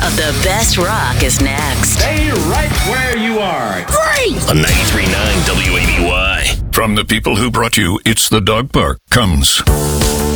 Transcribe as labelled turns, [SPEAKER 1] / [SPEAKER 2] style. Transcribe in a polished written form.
[SPEAKER 1] of the best rock is next.
[SPEAKER 2] Stay right where you are.
[SPEAKER 1] Great!
[SPEAKER 3] On 93.9 WABY.
[SPEAKER 4] From the people who brought you It's the Dog Park comes